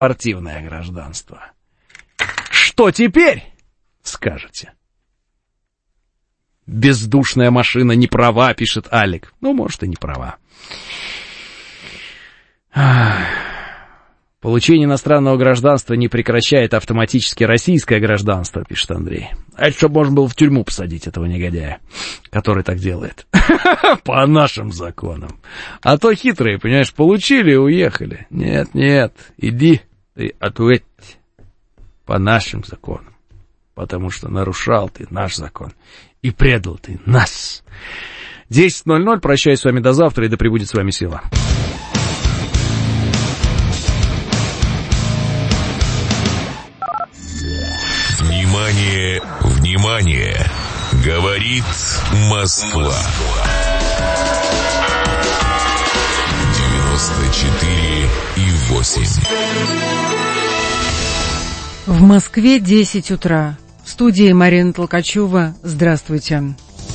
спортивное гражданство. Что теперь, скажете? Бездушная машина не права, пишет Алик. Ну, может, и не права. Получение иностранного гражданства не прекращает автоматически российское гражданство, пишет Андрей. А это чтобы можно было в тюрьму посадить этого негодяя, который так делает. По нашим законам. А то хитрые, понимаешь, получили и уехали. Нет, иди ты ответь по нашим законам. Потому что нарушал ты наш закон. И предал ты нас. 10:00. Прощаюсь с вами до завтра, и да пребудет с вами сила. Внимание, внимание! Говорит Москва. 94,8. В Москве 10 утра. В студии Марина Толкачева. Здравствуйте.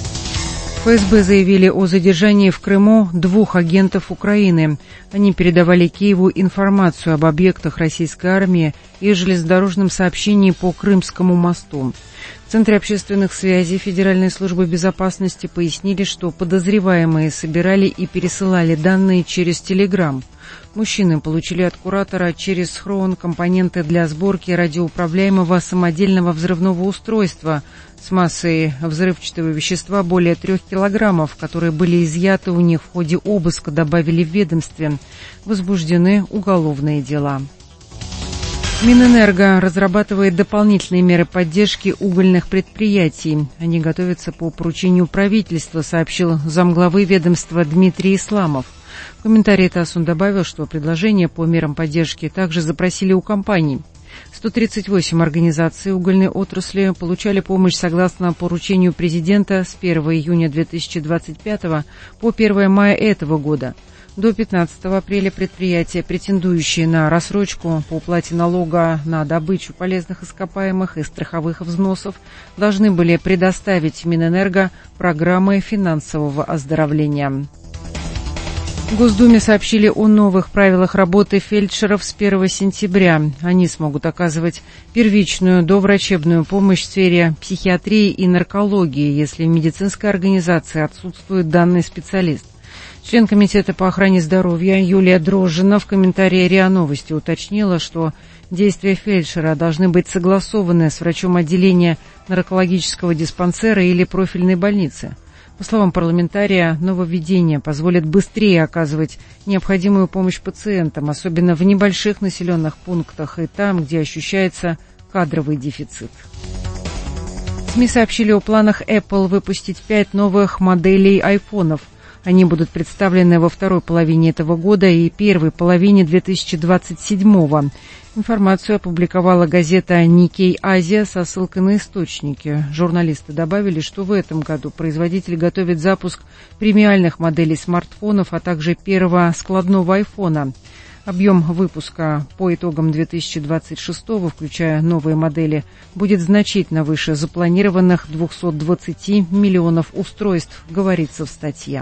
ФСБ заявили о задержании в Крыму 2 агентов Украины. Они передавали Киеву информацию об объектах российской армии и железнодорожном сообщении по Крымскому мосту. В Центре общественных связей Федеральной службы безопасности пояснили, что подозреваемые собирали и пересылали данные через Telegram. Мужчины получили от куратора через схрон компоненты для сборки радиоуправляемого самодельного взрывного устройства с массой взрывчатого вещества более 3 килограммов, которые были изъяты у них в ходе обыска, добавили в ведомстве. Возбуждены уголовные дела. Минэнерго разрабатывает дополнительные меры поддержки угольных предприятий. Они готовятся по поручению правительства, сообщил замглавы ведомства Дмитрий Исламов. В комментарии ТАСС он добавил, что предложения по мерам поддержки также запросили у компаний. 138 организаций угольной отрасли получали помощь согласно поручению президента с 1 июня 2025 по 1 мая этого года. До 15 апреля предприятия, претендующие на рассрочку по уплате налога на добычу полезных ископаемых и страховых взносов, должны были предоставить Минэнерго программы финансового оздоровления. В Госдуме сообщили о новых правилах работы фельдшеров с 1 сентября. Они смогут оказывать первичную доврачебную помощь в сфере психиатрии и наркологии, если в медицинской организации отсутствует данный специалист. Член Комитета по охране здоровья Юлия Дрожжина в комментарии РИА Новости уточнила, что действия фельдшера должны быть согласованы с врачом отделения наркологического диспансера или профильной больницы. По словам парламентария, нововведение позволит быстрее оказывать необходимую помощь пациентам, особенно в небольших населенных пунктах и там, где ощущается кадровый дефицит. СМИ сообщили о планах Apple выпустить 5 новых моделей айфонов. Они будут представлены во второй половине этого года и первой половине 2027-го. Информацию опубликовала газета Nikkei Asia со ссылкой на источники. Журналисты добавили, что в этом году производитель готовит запуск премиальных моделей смартфонов, а также первого складного айфона. Объем выпуска по итогам 2026-го, включая новые модели, будет значительно выше запланированных 220 миллионов устройств, говорится в статье.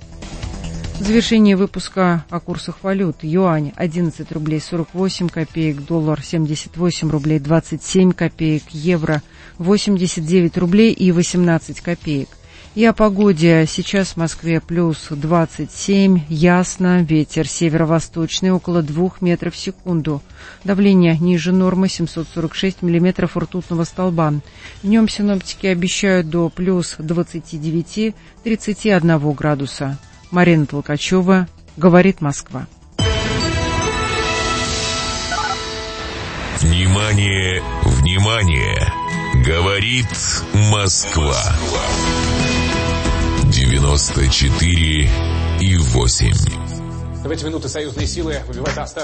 В завершении выпуска о курсах валют. Юань 11 рублей 48 копеек, доллар 78 рублей 27 копеек, евро 89 рублей и 18 копеек. И о погоде. Сейчас в Москве плюс 27, ясно, ветер северо-восточный около 2 метров в секунду. Давление ниже нормы 746 миллиметров ртутного столба. Днем синоптики обещают до плюс 29-31 градуса. Марина Толкачева, говорит Москва. Внимание, внимание! Говорит Москва. 94,8. В эти минуты союзные силы выбивают остатки.